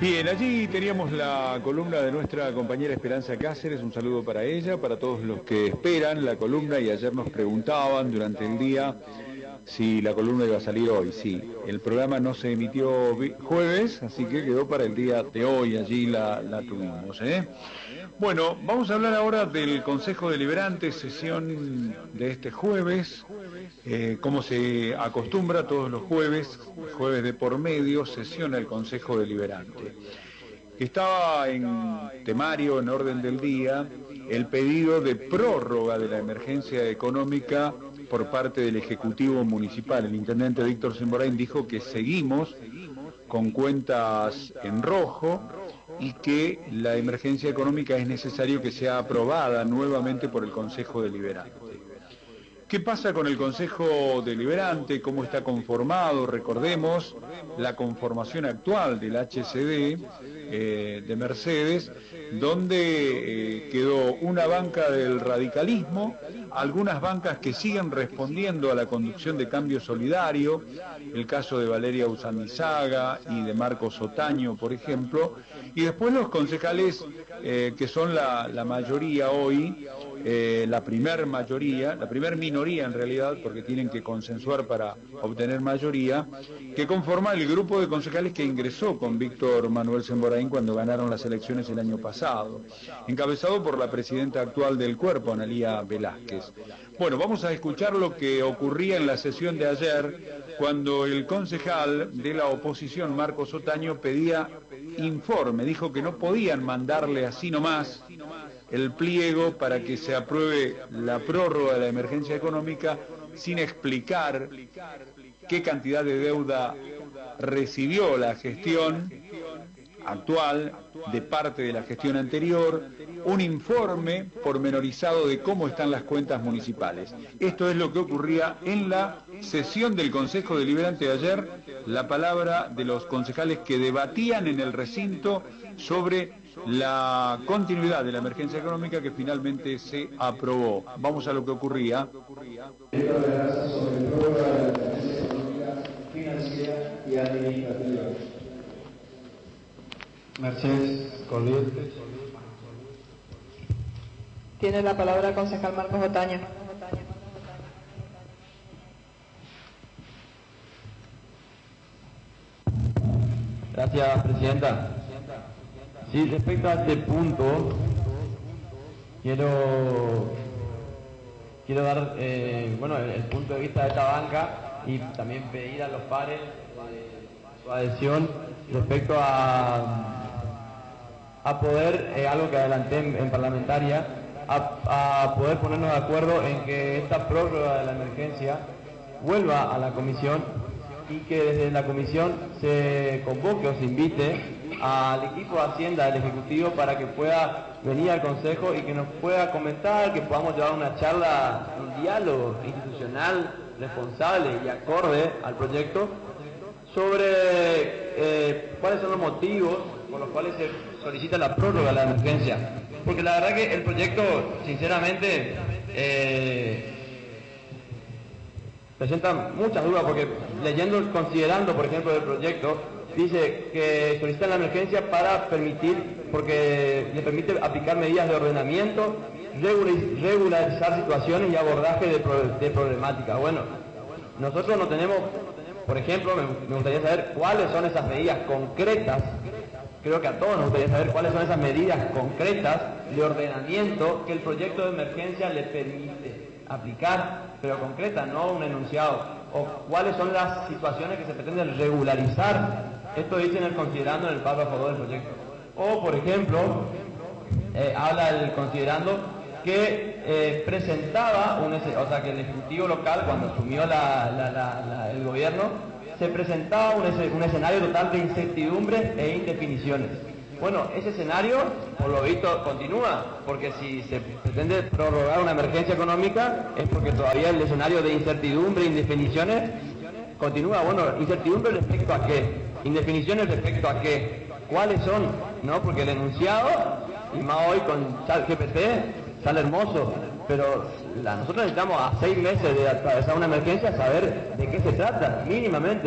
Bien, allí teníamos la columna de nuestra compañera Esperanza Cáceres, un saludo para ella, para todos los que esperan la columna y ayer nos preguntaban durante el día si la columna iba a salir hoy. Sí, el programa no se emitió jueves, así que quedó para el día de hoy, allí la tuvimos, ¿eh? Bueno, vamos a hablar ahora del Consejo Deliberante, sesión de este jueves, como se acostumbra todos los jueves de por medio, sesiona el Consejo Deliberante. Estaba en temario, en orden del día, el pedido de prórroga de la emergencia económica por parte del Ejecutivo Municipal. El intendente Víctor Semborain dijo que seguimos con cuentas en rojo y que la emergencia económica es necesario que sea aprobada nuevamente por el Consejo Deliberante. ¿Qué pasa con el Consejo Deliberante? ¿Cómo está conformado? Recordemos la conformación actual del HCD de Mercedes, donde quedó una banca del radicalismo, algunas bancas que siguen respondiendo a la conducción de Cambio Solidario, el caso de Valeria Usandizaga y de Marcos Otaño, por ejemplo, y después los concejales que son la mayoría hoy, la primer minoría en realidad, porque tienen que consensuar para obtener mayoría, que conforma el grupo de concejales que ingresó con Víctor Manuel Semborain cuando ganaron las elecciones el año pasado, encabezado por la presidenta actual del cuerpo, Analía Velázquez. Bueno, vamos a escuchar lo que ocurría en la sesión de ayer, cuando el concejal de la oposición, Marcos Otaño, pedía informe, dijo que no podían mandarle así nomás el pliego para que se apruebe la prórroga de la emergencia económica sin explicar qué cantidad de deuda recibió la gestión actual de parte de la gestión anterior, un informe pormenorizado de cómo están las cuentas municipales. Esto es lo que ocurría en la sesión del Consejo Deliberante de ayer, la palabra de los concejales que debatían en el recinto sobre la continuidad de la emergencia económica que finalmente se aprobó. Vamos a lo que ocurría. Financiera y administrativa. Mercedes Corrientes. Tiene la palabra el concejal Marcos Otaño. Gracias, presidenta. Sí, respecto a este punto, quiero dar el punto de vista de esta banca y también pedir a los pares su adhesión respecto a poder, algo que adelanté en parlamentaria, a poder ponernos de acuerdo en que esta prórroga de la emergencia vuelva a la comisión y que desde la comisión se convoque o se invite al equipo de Hacienda del Ejecutivo para que pueda venir al Consejo y que nos pueda comentar, que podamos llevar una charla, un diálogo institucional responsable y acorde al proyecto sobre cuáles son los motivos por los cuales se solicita la prórroga de la emergencia. Porque la verdad que el proyecto, sinceramente, presenta muchas dudas, porque considerando, por ejemplo, el proyecto, dice que solicitan la emergencia para porque le permite aplicar medidas de ordenamiento, regularizar situaciones y abordaje de problemáticas. Bueno, nosotros no tenemos, por ejemplo, me gustaría saber cuáles son esas medidas concretas, creo que a todos nos gustaría saber cuáles son esas medidas concretas de ordenamiento que el proyecto de emergencia le permite aplicar, pero concretas, no un enunciado, o cuáles son las situaciones que se pretenden regularizar. Esto dice en el considerando en el párrafo a favor del proyecto. O, por ejemplo, habla el considerando que presentaba, que el Ejecutivo local, cuando asumió el gobierno, se presentaba un escenario total de incertidumbre e indefiniciones. Bueno, ese escenario, por lo visto, continúa, porque si se pretende prorrogar una emergencia económica es porque todavía el escenario de incertidumbre e indefiniciones continúa. Bueno, incertidumbre respecto a qué, indefiniciones respecto a qué, cuáles son, ¿no? Porque el enunciado, y más hoy con ChatGPT, sale hermoso, pero nosotros necesitamos a 6 meses de atravesar una emergencia saber de qué se trata, mínimamente.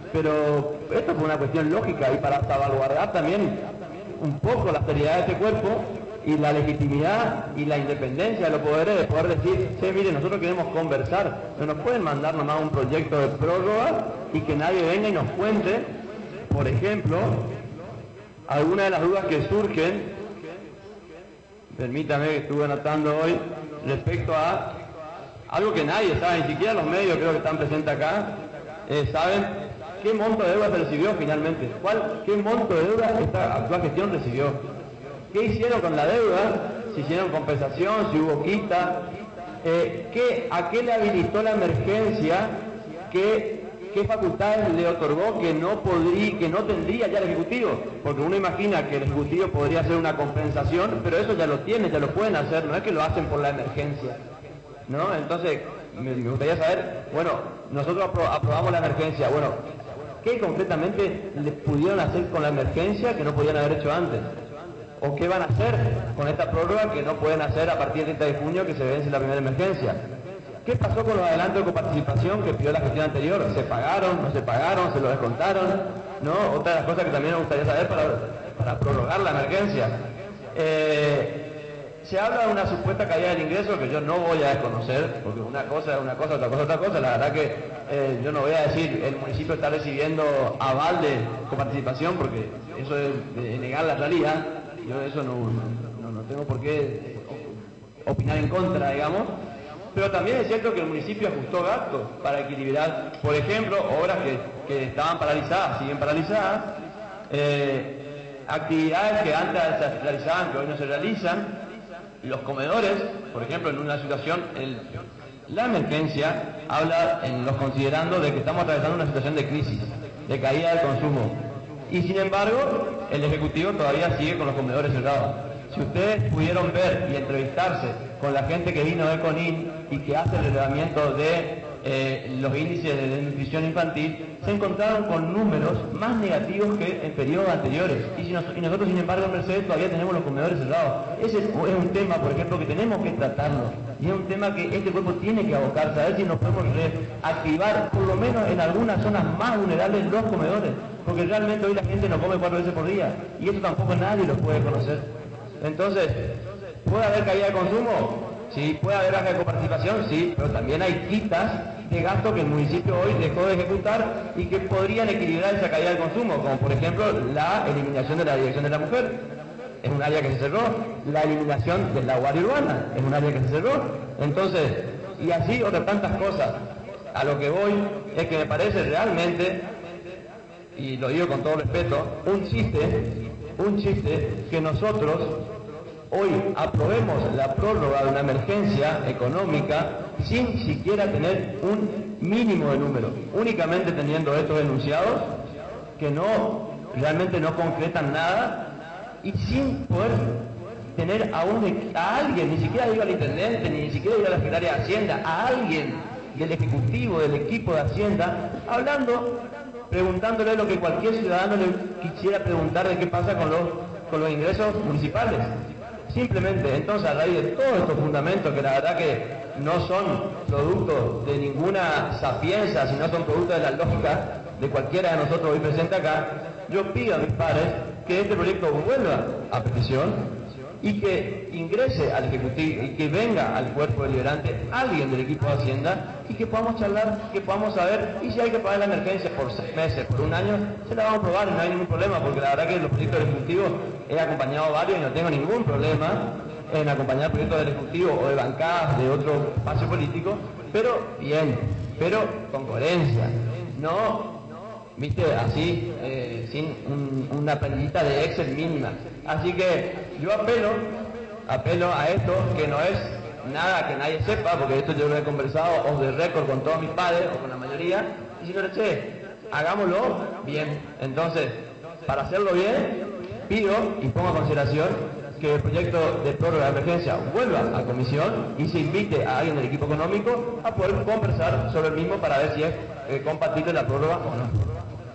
pero esto fue una cuestión lógica y para salvaguardar también un poco la seriedad de este cuerpo y la legitimidad y la independencia de los poderes de poder decir, sí, mire, nosotros queremos conversar, no nos pueden mandar nomás un proyecto de prórroga y que nadie venga y nos cuente, por ejemplo, algunas de las dudas que surgen, permítame que estuve anotando hoy, respecto a algo que nadie sabe, ni siquiera los medios creo que están presentes acá, saben qué monto de deuda se recibió finalmente, qué monto de deuda esta actual gestión recibió. ¿Qué hicieron con la deuda? Si hicieron compensación, si hubo quita, ¿a qué le habilitó la emergencia? ¿Qué facultades le otorgó que no tendría ya el Ejecutivo? Porque uno imagina que el Ejecutivo podría hacer una compensación, pero eso ya lo tiene, ya lo pueden hacer, no es que lo hacen por la emergencia, ¿no? Entonces, me gustaría saber, bueno, nosotros aprobamos la emergencia, bueno, ¿qué concretamente le pudieron hacer con la emergencia que no podían haber hecho antes? ¿O qué van a hacer con esta prórroga que no pueden hacer a partir del 30 de junio que se vence la primera emergencia? ¿Qué pasó con los adelantos de coparticipación que pidió la gestión anterior? ¿Se pagaron? ¿No se pagaron? ¿Se lo descontaron? ¿No? Otra de las cosas que también me gustaría saber para prorrogar la emergencia. Se habla de una supuesta caída del ingreso que yo no voy a desconocer, porque una cosa es una cosa, otra cosa es otra cosa. La verdad que yo no voy a decir el municipio está recibiendo aval de coparticipación, porque eso es negar la realidad. Yo eso no tengo por qué opinar en contra, digamos, pero también es cierto que el municipio ajustó gastos para equilibrar, por ejemplo, obras que estaban paralizadas, siguen paralizadas, actividades que antes se realizaban, que hoy no se realizan, los comedores, por ejemplo, en una situación, la emergencia habla en los considerando de que estamos atravesando una situación de crisis, de caída del consumo. Y sin embargo, el Ejecutivo todavía sigue con los comedores cerrados. Si ustedes pudieron ver y entrevistarse con la gente que vino de CONIN y que hace el relevamiento de los índices de nutrición infantil, se encontraron con números más negativos que en periodos anteriores. Y nosotros, sin embargo, en Mercedes todavía tenemos los comedores cerrados. Ese es un tema, por ejemplo, que tenemos que tratarlo. Y es un tema que este cuerpo tiene que abocarse, a ver si nos podemos reactivar, por lo menos en algunas zonas más vulnerables, los comedores. Porque realmente hoy la gente no come 4 veces por día. Y eso tampoco nadie lo puede conocer. Entonces, ¿puede haber caída de consumo? Sí. ¿Puede haber baja de coparticipación? Sí. Pero también hay quitas de gasto que el municipio hoy dejó de ejecutar y que podrían equilibrar esa caída del consumo, como por ejemplo la eliminación de la Dirección de la Mujer, es un área que se cerró, la eliminación de la Guardia Urbana, es un área que se cerró. Entonces, y así otras tantas cosas. A lo que voy es que me parece realmente, y lo digo con todo respeto, un chiste que nosotros hoy aprobemos la prórroga de una emergencia económica sin siquiera tener un mínimo de número, únicamente teniendo estos enunciados que realmente no concretan nada y sin poder tener a alguien, ni siquiera digo al intendente, ni siquiera digo a la secretaria de Hacienda, a alguien del Ejecutivo, del equipo de Hacienda, preguntándole lo que cualquier ciudadano le quisiera preguntar de qué pasa con los ingresos municipales. Simplemente, entonces, a raíz de todos estos fundamentos, que la verdad que no son producto de ninguna sapiencia, sino son producto de la lógica de cualquiera de nosotros hoy presente acá, yo pido a mis pares que este proyecto vuelva a petición y que ingrese al Ejecutivo y que venga al cuerpo deliberante alguien del equipo de Hacienda y que podamos charlar, que podamos saber, y si hay que pagar la emergencia por 6 meses, por 1 año, se la vamos a probar y no hay ningún problema, porque la verdad que los proyectos del Ejecutivo he acompañado varios y no tengo ningún problema en acompañar proyectos del Ejecutivo o de bancadas de otro espacio político, pero bien, pero con coherencia, no, viste, así, sin una planillita de Excel mínima. Así que yo apelo a esto, que no es nada que nadie sepa, porque esto yo lo he conversado off the record con todos mis padres, o con la mayoría, y si no, hagámoslo bien. Entonces, para hacerlo bien, pido y pongo a consideración que el proyecto de prórroga de emergencia vuelva a comisión y se invite a alguien del equipo económico a poder conversar sobre el mismo para ver si es compatible la prórroga o no.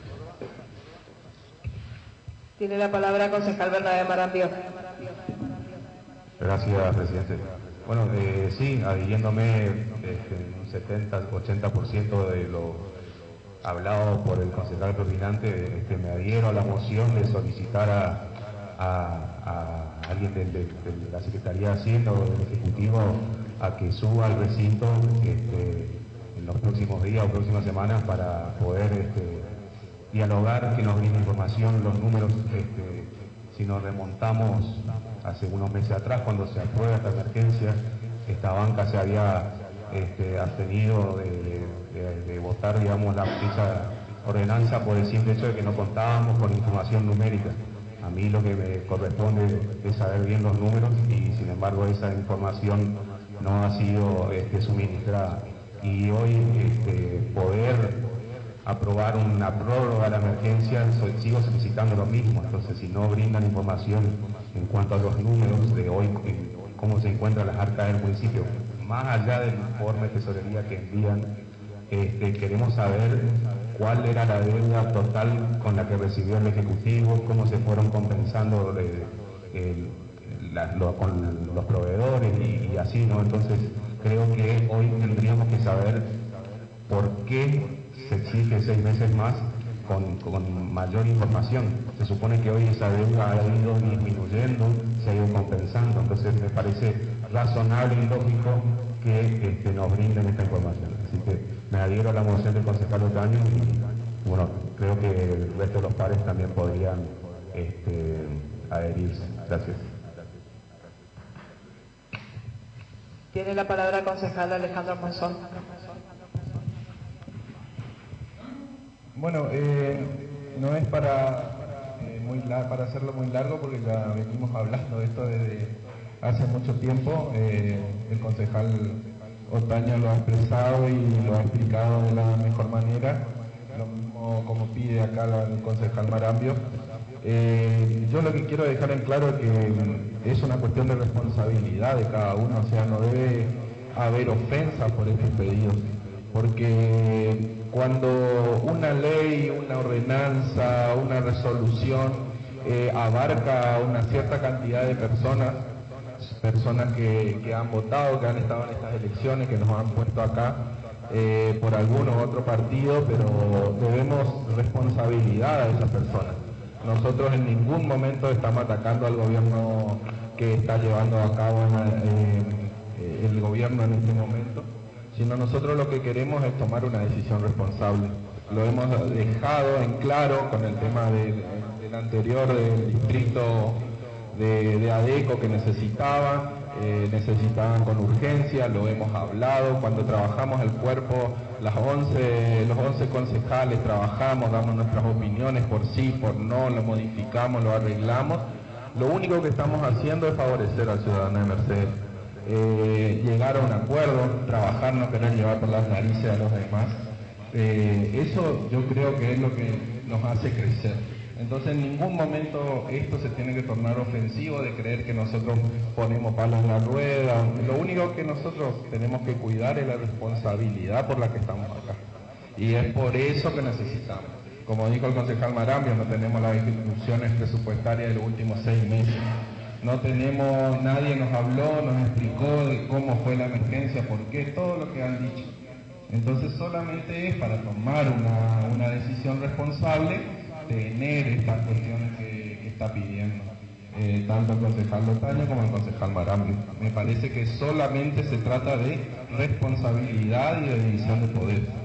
Tiene la palabra concejal Bernabé Marambio. Gracias, presidente. Bueno, sí, adhiriéndome un 70-80% de lo hablado por el concejal propinante, me adhiero a la moción de solicitar a alguien de la Secretaría de Hacienda o del Ejecutivo a que suba al recinto en los próximos días o próximas semanas para poder dialogar, que nos brinde información, los números. Si nos remontamos hace unos meses atrás, cuando se aprueba esta emergencia, esta banca se había abstenido de votar, digamos, esa ordenanza por el simple hecho de que no contábamos con información numérica. A mí lo que me corresponde es saber bien los números y, sin embargo, esa información no ha sido suministrada. Y hoy poder aprobar una prórroga a la emergencia, sigo solicitando lo mismo. Entonces, si no brindan información en cuanto a los números de hoy, cómo se encuentran las arcas del municipio, más allá del informe de tesorería que envían, queremos saber cuál era la deuda total con la que recibió el Ejecutivo, cómo se fueron compensando con los proveedores y así, ¿no? Entonces, creo que hoy tendríamos que saber por qué se exige 6 meses más con mayor información. Se supone que hoy esa deuda ha ido disminuyendo, se ha ido compensando. Entonces me parece razonable y lógico que nos brinden esta información. Así que me adhiero a la moción del concejal Otaño y bueno, creo que el resto de los pares también podrían adherirse. Gracias. Tiene la palabra el concejal Alejandro Monzón. Bueno, no es para hacerlo muy largo, porque ya venimos hablando de esto desde hace mucho tiempo. El concejal Otaño lo ha expresado y lo ha explicado de la mejor manera, lo mismo como pide acá el concejal Marambio. Yo lo que quiero dejar en claro es que es una cuestión de responsabilidad de cada uno, o sea, no debe haber ofensa por estos pedidos, porque cuando una ley, una ordenanza, una resolución abarca una cierta cantidad de personas que han votado, que han estado en estas elecciones, que nos han puesto acá por alguno u otro partido, pero debemos responsabilidad a esas personas. Nosotros en ningún momento estamos atacando al gobierno que está llevando a cabo el gobierno en este momento, sino nosotros lo que queremos es tomar una decisión responsable. Lo hemos dejado en claro con el tema del anterior, del distrito de ADECO, que necesitaban con urgencia, lo hemos hablado. Cuando trabajamos el cuerpo, los 11 concejales trabajamos, damos nuestras opiniones por sí, por no, lo modificamos, lo arreglamos. Lo único que estamos haciendo es favorecer al ciudadano de Mercedes. Llegar a un acuerdo, trabajar, no querer llevar por las narices a los demás. Eso yo creo que es lo que nos hace crecer. Entonces en ningún momento esto se tiene que tornar ofensivo de creer que nosotros ponemos palos en la rueda. Lo único que nosotros tenemos que cuidar es la responsabilidad por la que estamos acá. Y es por eso que necesitamos. Como dijo el concejal Marambio, no tenemos las ejecuciones presupuestarias de los últimos 6 meses. No tenemos, nadie nos habló, nos explicó de cómo fue la emergencia, por qué, todo lo que han dicho. Entonces solamente es para tomar una decisión responsable, tener estas cuestiones que está pidiendo tanto el concejal Otaño como el concejal Marambio. Me parece que solamente se trata de responsabilidad y de división de poder.